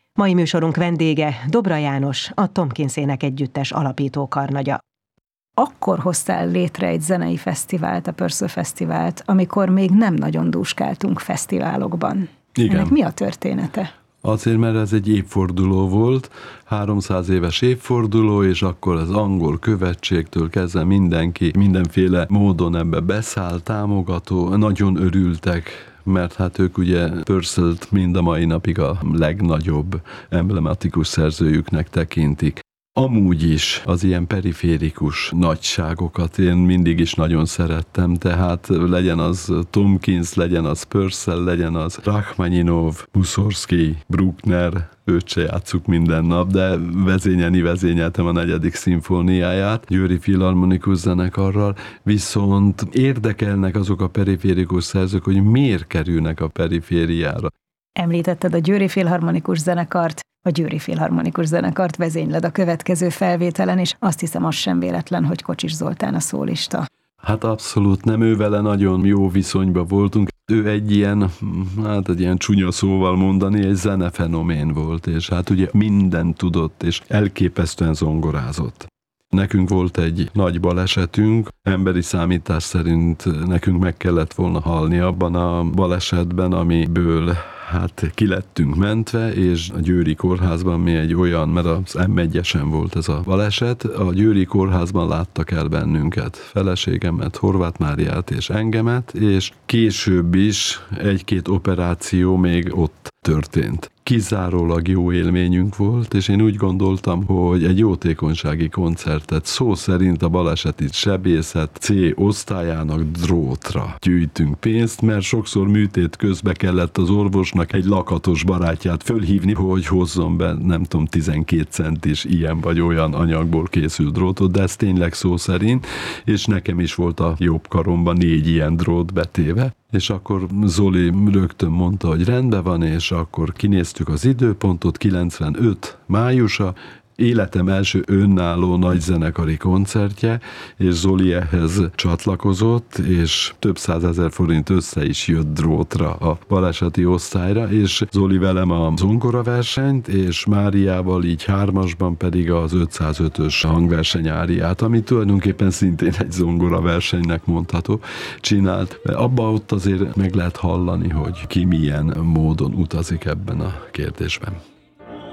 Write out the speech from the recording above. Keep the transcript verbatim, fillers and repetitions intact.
Mai műsorunk vendége Dobra János, a Tomkins Énekegyüttes alapító karnagya. Akkor hoztál létre egy zenei fesztivált, a Pörszel Fesztivált, amikor még nem nagyon dúskáltunk fesztiválokban. Igen. Ennek mi a története? Azért, mert ez egy évforduló volt, háromszáz éves évforduló, és akkor az angol követségtől kezdve mindenki mindenféle módon ebbe beszáll, támogató, nagyon örültek, mert hát ők ugye Purcellt mind a mai napig a legnagyobb emblematikus szerzőjüknek tekintik. Amúgy is az ilyen periférikus nagyságokat én mindig is nagyon szerettem, tehát legyen az Tomkins, legyen az Purcell, legyen az Rachmaninov, Mussorgsky, Bruckner, őt se játsszuk minden nap, de vezényelni vezényeltem a negyedik szimfóniáját Győri Filharmonikus Zenekarral, viszont érdekelnek azok a periférikus szerzők, hogy miért kerülnek a perifériára. Említetted a Győri Filharmonikus Zenekart, a Győri Filharmonikus Zenekart vezényled a következő felvételen, és azt hiszem, az sem véletlen, hogy Kocsis Zoltán a szólista. Hát abszolút nem, ő vele nagyon jó viszonyban voltunk. Ő egy ilyen, hát egy ilyen csúnya szóval mondani, egy zenefenomén volt, és hát ugye mindent tudott, és elképesztően zongorázott. Nekünk volt egy nagy balesetünk, emberi számítás szerint nekünk meg kellett volna halni abban a balesetben, amiből hát ki lettünk mentve, és a Győri Kórházban mi egy olyan, mert az em egyesen volt ez a baleset, a Győri Kórházban láttak el bennünket, feleségemet, Horváth Máriát és engemet, és később is egy-két operáció még ott történt. Kizárólag jó élményünk volt, és én úgy gondoltam, hogy egy jótékonysági koncertet szó szerint a baleseti sebészet C osztályának drótra gyűjtünk pénzt, mert sokszor műtét közben kellett az orvosnak egy lakatos barátját fölhívni, hogy hozzon be, nem tudom, tizenkét centis ilyen vagy olyan anyagból készült drótot, de ez tényleg szó szerint, és nekem is volt a jobb karomban négy ilyen drót betéve. És akkor Zoli rögtön mondta, hogy rendben van, és akkor kinéztük az időpontot, kilencvenöt májusa, életem első önálló nagyzenekari koncertje, és Zoli ehhez csatlakozott, és több százezer forint össze is jött drótra a baleseti osztályra, és Zoli velem a zongoraversenyt, és Máriával így hármasban pedig az ötszázötös hangverseny áriát, ami tulajdonképpen szintén egy zongoraversenynek mondható, csinált. Abba ott azért meg lehet hallani, hogy ki milyen módon utazik ebben a kérdésben.